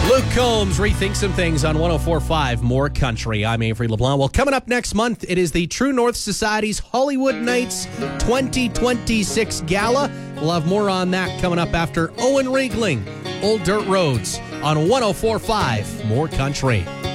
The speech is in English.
Luke Combs rethinks some things on 104.5 More Country. I'm Avery LeBlanc. Well, coming up next month, it is the True North Society's Hollywood Nights 2026 Gala. We'll have more on that coming up after Owen Riegling, Old Dirt Roads on 104.5 More Country.